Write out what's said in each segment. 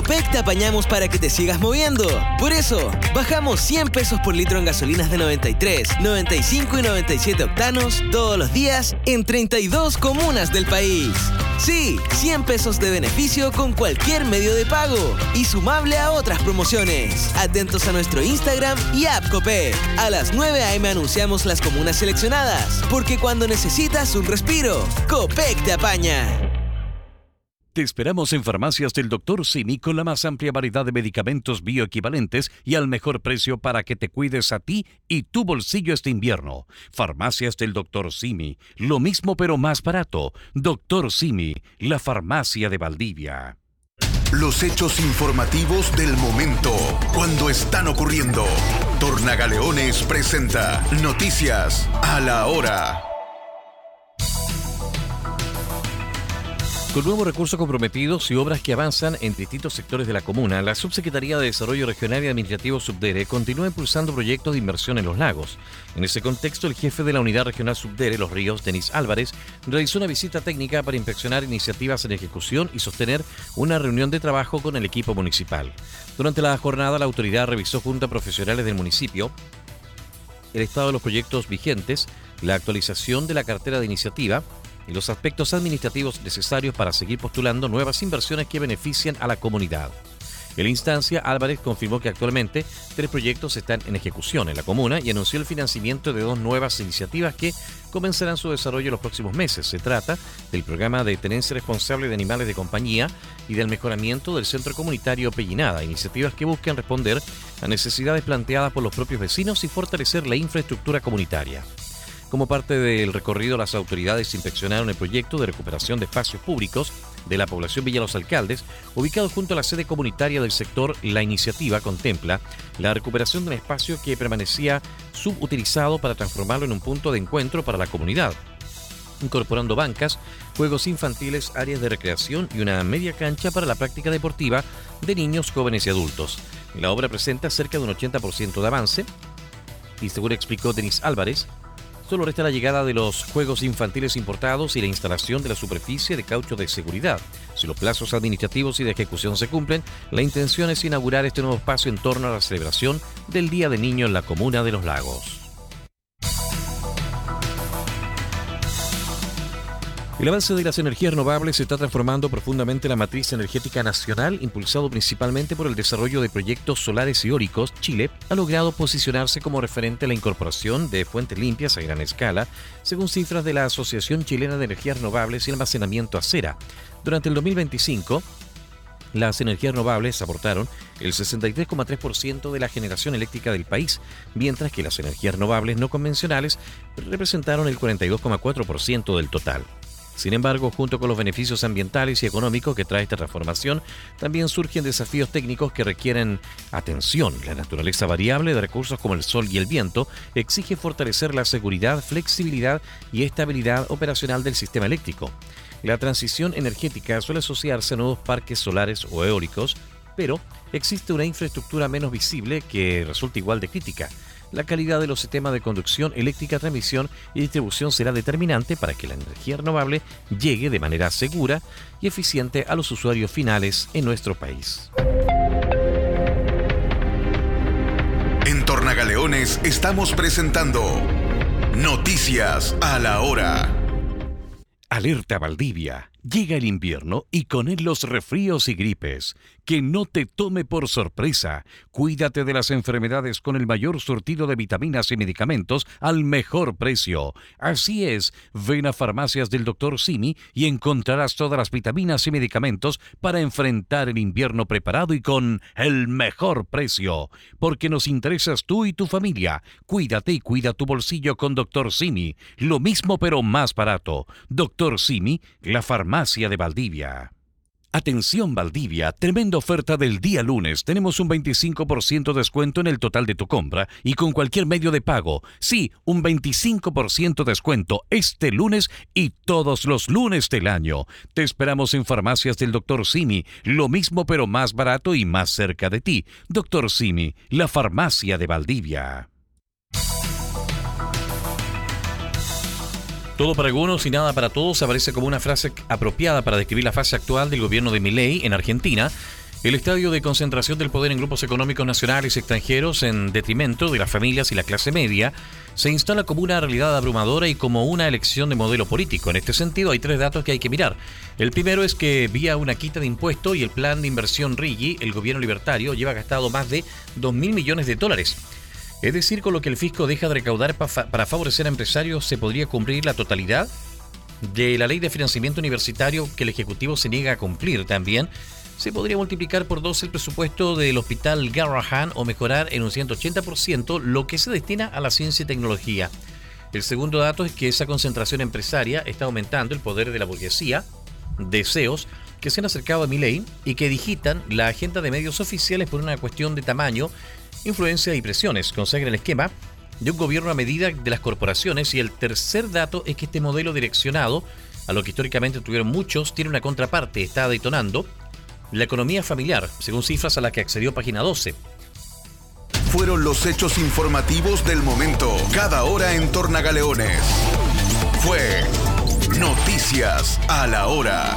Copec te apañamos para que te sigas moviendo. Por eso, bajamos 100 pesos por litro en gasolinas de 93, 95 y 97 octanos todos los días en 32 comunas del país. Sí, 100 pesos de beneficio con cualquier medio de pago y sumable a otras promociones. Atentos a nuestro Instagram y app Copec. A las 9 a.m. anunciamos las comunas seleccionadas, porque cuando necesitas un respiro, Copec te apaña. Te esperamos en Farmacias del Dr. Simi con la más amplia variedad de medicamentos bioequivalentes y al mejor precio para que te cuides a ti y tu bolsillo este invierno. Farmacias del Dr. Simi, lo mismo pero más barato. Dr. Simi, la farmacia de Valdivia. Los hechos informativos del momento, cuando están ocurriendo. Tornagaleones presenta Noticias a la Hora. Con nuevos recursos comprometidos y obras que avanzan en distintos sectores de la comuna, la Subsecretaría de Desarrollo Regional y Administrativo Subdere continúa impulsando proyectos de inversión en los lagos. En ese contexto, el jefe de la Unidad Regional Subdere, Los Ríos, Denis Álvarez, realizó una visita técnica para inspeccionar iniciativas en ejecución y sostener una reunión de trabajo con el equipo municipal. Durante la jornada, la autoridad revisó junto a profesionales del municipio el estado de los proyectos vigentes, la actualización de la cartera de iniciativa y los aspectos administrativos necesarios para seguir postulando nuevas inversiones que beneficien a la comunidad. En la instancia, Álvarez confirmó que actualmente 3 proyectos están en ejecución en la comuna y anunció el financiamiento de 2 nuevas iniciativas que comenzarán su desarrollo en los próximos meses. Se trata del programa de tenencia responsable de animales de compañía y del mejoramiento del centro comunitario Pellinada, iniciativas que buscan responder a necesidades planteadas por los propios vecinos y fortalecer la infraestructura comunitaria. Como parte del recorrido, las autoridades inspeccionaron el proyecto de recuperación de espacios públicos de la población Villa Los Alcaldes, ubicado junto a la sede comunitaria del sector. La iniciativa contempla la recuperación de un espacio que permanecía subutilizado para transformarlo en un punto de encuentro para la comunidad, incorporando bancas, juegos infantiles, áreas de recreación y una media cancha para la práctica deportiva de niños, jóvenes y adultos. La obra presenta cerca de un 80% de avance y, según explicó Denis Álvarez, solo resta la llegada de los juegos infantiles importados y la instalación de la superficie de caucho de seguridad. Si los plazos administrativos y de ejecución se cumplen, la intención es inaugurar este nuevo espacio en torno a la celebración del Día del Niño en la comuna de Los Lagos. El avance de las energías renovables está transformando profundamente la matriz energética nacional, impulsado principalmente por el desarrollo de proyectos solares y eólicos. Chile ha logrado posicionarse como referente a la incorporación de fuentes limpias a gran escala, según cifras de la Asociación Chilena de Energías Renovables y Almacenamiento ACERA. Durante el 2025, las energías renovables aportaron el 63,3% de la generación eléctrica del país, mientras que las energías renovables no convencionales representaron el 42,4% del total. Sin embargo, junto con los beneficios ambientales y económicos que trae esta transformación, también surgen desafíos técnicos que requieren atención. La naturaleza variable de recursos como el sol y el viento exige fortalecer la seguridad, flexibilidad y estabilidad operacional del sistema eléctrico. La transición energética suele asociarse a nuevos parques solares o eólicos, pero existe una infraestructura menos visible que resulta igual de crítica. La calidad de los sistemas de conducción eléctrica, transmisión y distribución será determinante para que la energía renovable llegue de manera segura y eficiente a los usuarios finales en nuestro país. En Tornagaleones estamos presentando Noticias a la Hora. Alerta Valdivia. Llega el invierno y con él los resfríos y gripes. Que no te tome por sorpresa. Cuídate de las enfermedades con el mayor surtido de vitaminas y medicamentos al mejor precio. Así es, ven a Farmacias del Dr. Simi y encontrarás todas las vitaminas y medicamentos para enfrentar el invierno preparado y con el mejor precio. Porque nos interesas tú y tu familia. Cuídate y cuida tu bolsillo con Dr. Simi. Lo mismo pero más barato. Dr. Simi, la farmacia de Valdivia. Atención Valdivia, tremenda oferta del día lunes. Tenemos un 25% de descuento en el total de tu compra y con cualquier medio de pago. Sí, un 25% de descuento este lunes y todos los lunes del año. Te esperamos en Farmacias del Dr. Simi, lo mismo pero más barato y más cerca de ti. Dr. Simi, la farmacia de Valdivia. Todo para algunos y nada para todos aparece como una frase apropiada para describir la fase actual del gobierno de Milei en Argentina. El estadio de concentración del poder en grupos económicos nacionales y extranjeros en detrimento de las familias y la clase media se instala como una realidad abrumadora y como una elección de modelo político. En este sentido hay 3 datos que hay que mirar. El primero es que vía una quita de impuesto y el plan de inversión RIGI, el gobierno libertario lleva gastado más de 2.000 millones de dólares. Es decir, con lo que el fisco deja de recaudar para favorecer a empresarios se podría cumplir la totalidad de la ley de financiamiento universitario que el Ejecutivo se niega a cumplir. También se podría multiplicar por 2 el presupuesto del Hospital Garrahan o mejorar en un 180% lo que se destina a la ciencia y tecnología. El segundo dato es que esa concentración empresaria está aumentando el poder de la burguesía, deseos que se han acercado a Milei y que digitan la agenda de medios oficiales por una cuestión de tamaño, influencia y presiones. Consagra el esquema de un gobierno a medida de las corporaciones. Y el tercer dato es que este modelo direccionado a lo que históricamente tuvieron muchos tiene una contraparte, está detonando la economía familiar, según cifras a las que accedió Página 12. Fueron los hechos informativos del momento, cada hora en Tornagaleones. Fue Noticias a la Hora.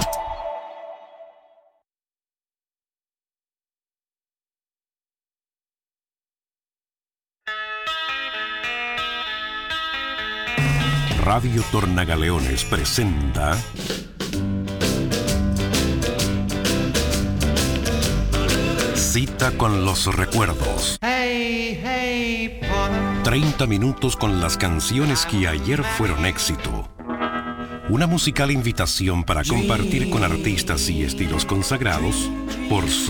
Radio Tornagaleones presenta Cita con los recuerdos. 30 minutos con las canciones que ayer fueron éxito. Una musical invitación para compartir con artistas y estilos consagrados por su